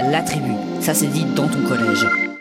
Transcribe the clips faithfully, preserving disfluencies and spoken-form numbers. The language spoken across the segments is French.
la tribu. Ça c'est dit dans ton collège.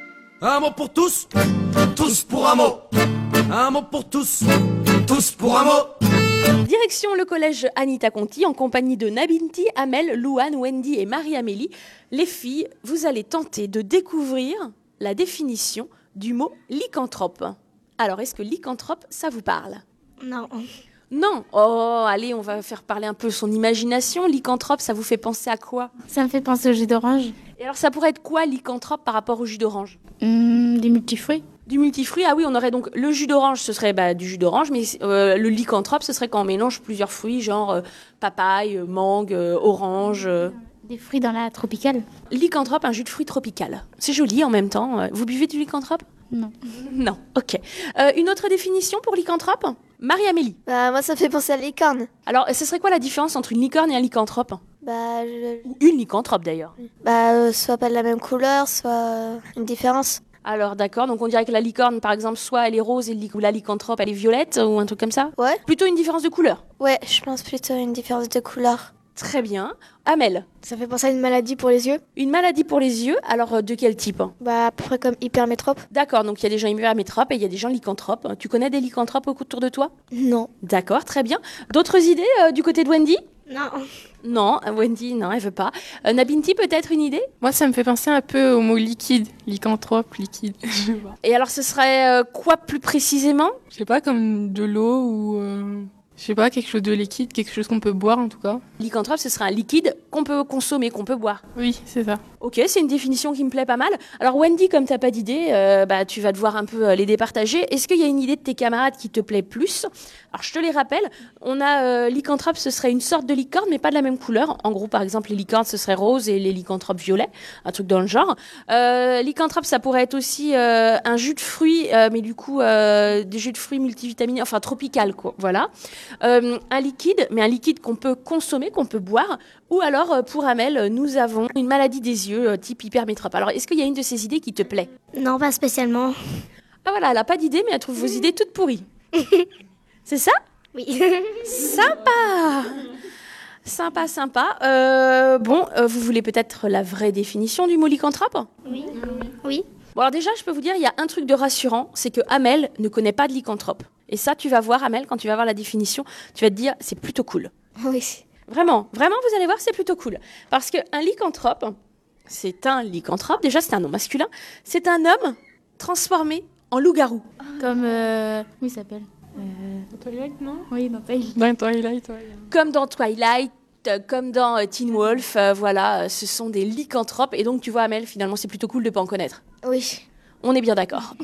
Un mot pour tous, tous pour un mot. Un mot pour tous, tous pour un mot. Direction le collège Anita Conti en compagnie de Nabinti, Amel, Louane, Wendy et Marie-Amélie. Les filles, vous allez tenter de découvrir la définition du mot lycanthrope. Alors, est-ce que lycanthrope, ça vous parle ? Non. Non. Oh, allez, on va faire parler un peu son imagination. Lycanthrope, ça vous fait penser à quoi ? Ça me fait penser au jus d'orange. Et alors, ça pourrait être quoi, lycanthrope, par rapport au jus d'orange ? Mmh, des multifruits. Du multifruit, ah oui, on aurait donc le jus d'orange, ce serait bah, du jus d'orange, mais euh, le lycanthrope, ce serait quand on mélange plusieurs fruits, genre euh, papaye, mangue, euh, orange. Euh. Des fruits dans la tropicale. Lycanthrope, un jus de fruits tropical. C'est joli en même temps. Vous buvez du lycanthrope ? Non. Non, ok. Euh, une autre définition pour lycanthrope ? Marie-Amélie. Bah, moi, ça fait penser à licorne. Alors, ce serait quoi la différence entre une licorne et un lycanthrope ? Bah, je... Ou une lycanthrope d'ailleurs. Bah, euh, soit pas de la même couleur, soit une différence. Alors d'accord, donc on dirait que la licorne par exemple, soit elle est rose et ou la lycanthrope elle est violette ou un truc comme ça ? Ouais. Plutôt une différence de couleur ? Ouais, je pense plutôt à une différence de couleur. Très bien. Amel. Ça fait penser à une maladie pour les yeux. Une maladie pour les yeux, alors de quel type ? Bah à peu près comme hypermétrope. D'accord, donc il y a des gens hypermétropes et il y a des gens lycanthropes. Tu connais des lycanthropes autour de toi ? Non. D'accord, très bien. D'autres idées euh, du côté de Wendy ? Non. Non, Wendy, non, elle veut pas. Euh, Nabinti, peut-être une idée ? Moi, ça me fait penser un peu au mot liquide, lycanthrope, liquide. Je sais pas. Et alors, ce serait euh, quoi plus précisément ? Je sais pas, comme de l'eau ou... Euh... Je sais pas, quelque chose de liquide, quelque chose qu'on peut boire en tout cas. Lycanthrope, ce serait un liquide qu'on peut consommer, qu'on peut boire. Oui, c'est ça. Ok, c'est une définition qui me plaît pas mal. Alors Wendy, comme t'as pas d'idée, euh, bah, tu vas devoir un peu euh, les départager. Est-ce qu'il y a une idée de tes camarades qui te plaît plus ? Alors je te les rappelle, on a euh, lycanthrope, ce serait une sorte de licorne, mais pas de la même couleur. En gros, par exemple, les licornes, ce serait rose et les lycanthropes violet, un truc dans le genre. Euh, lycanthrope, ça pourrait être aussi euh, un jus de fruits, euh, mais du coup, euh, des jus de fruits multivitaminés, enfin tropical, quoi. Voilà. Euh, un liquide, mais un liquide qu'on peut consommer, qu'on peut boire. Ou alors, euh, pour Amel, nous avons une maladie des yeux, euh, type hypermétrope. Alors, est-ce qu'il y a une de ces idées qui te plaît ? Non, pas spécialement. Ah voilà, elle n'a pas d'idée, mais elle trouve vos idées toutes pourries. C'est ça ? Oui. Sympa ! Sympa, sympa. Euh, bon, euh, vous voulez peut-être la vraie définition du mot lycanthrope ? Oui. Oui. Bon, alors déjà, je peux vous dire, il y a un truc de rassurant, c'est que Amel ne connaît pas de lycanthrope. Et ça, tu vas voir, Amel, quand tu vas voir la définition, tu vas te dire, c'est plutôt cool. Oui. Vraiment, vraiment, vous allez voir, c'est plutôt cool. Parce qu'un lycanthrope, c'est un lycanthrope, déjà c'est un nom masculin, c'est un homme transformé en loup-garou. Comme, euh, comment il s'appelle euh... Twilight, non ? Oui, dans Twilight. Dans Twilight, ouais. Comme dans Twilight, euh, comme dans euh, Teen Wolf, euh, voilà, euh, ce sont des lycanthropes. Et donc, tu vois, Amel, finalement, c'est plutôt cool de ne pas en connaître. Oui. On est bien d'accord.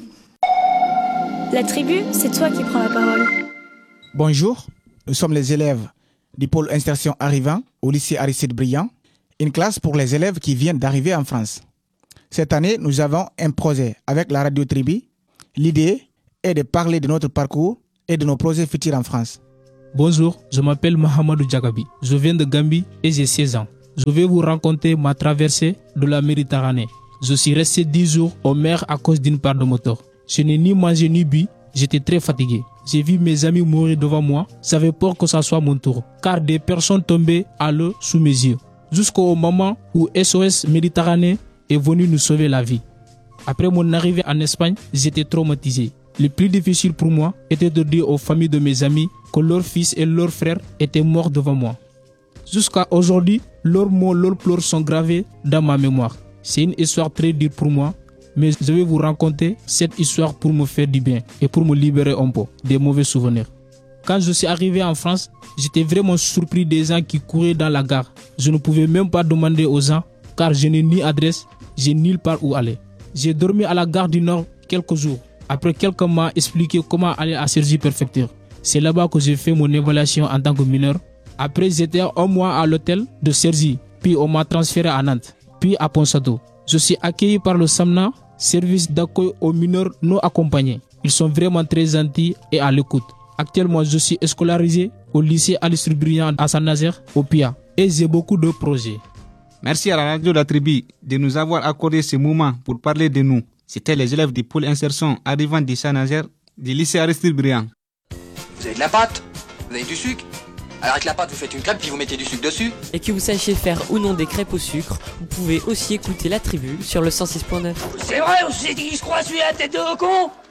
La tribu, c'est toi qui prends la parole. Bonjour, nous sommes les élèves du pôle insertion arrivant au lycée Aristide Briand, une classe pour les élèves qui viennent d'arriver en France. Cette année, nous avons un projet avec la radio Tribu. L'idée est de parler de notre parcours et de nos projets futurs en France. Bonjour, je m'appelle Mahamadou Djagabi. Je viens de Gambie et j'ai seize ans. Je vais vous raconter ma traversée de la Méditerranée. Je suis resté dix jours au mer à cause d'une panne de moteur. Je n'ai ni mangé ni bu, j'étais très fatigué. J'ai vu mes amis mourir devant moi, j'avais peur que ça soit mon tour, car des personnes tombaient à l'eau sous mes yeux. Jusqu'au moment où S O S Méditerranée est venu nous sauver la vie. Après mon arrivée en Espagne, j'étais traumatisé. Le plus difficile pour moi était de dire aux familles de mes amis que leurs fils et leurs frères étaient morts devant moi. Jusqu'à aujourd'hui, leurs mots, leurs pleurs sont gravés dans ma mémoire. C'est une histoire très dure pour moi, mais je vais vous raconter cette histoire pour me faire du bien et pour me libérer un peu des mauvais souvenirs. Quand je suis arrivé en France, j'étais vraiment surpris des gens qui couraient dans la gare. Je ne pouvais même pas demander aux gens car je n'ai ni adresse, j'ai nulle part où aller. J'ai dormi à la gare du Nord quelques jours. Après, quelqu'un m'a expliqué comment aller à Cergy Préfecture. C'est là-bas que j'ai fait mon évaluation en tant que mineur. Après, j'étais un mois à l'hôtel de Cergy, puis on m'a transféré à Nantes, puis à Ponsado. Je suis accueilli par le SAMNA, service d'accueil aux mineurs non accompagnés. Ils sont vraiment très gentils et à l'écoute. Actuellement, je suis scolarisé au lycée Aristide Briand à Saint-Nazaire, au P I A, et j'ai beaucoup de projets. Merci à la radio La Tribu de nous avoir accordé ce moment pour parler de nous. C'était les élèves du pôle insertion arrivant de Saint-Nazaire du lycée Aristide Briand. Vous avez de la pâte ? Vous avez du sucre ? Alors avec la pâte, vous faites une crêpe puis vous mettez du sucre dessus. Et que vous sachiez faire ou non des crêpes au sucre, vous pouvez aussi écouter La Tribu sur le cent six point neuf. C'est vrai, on s'est dit qu'il se croit celui-là, tête de con.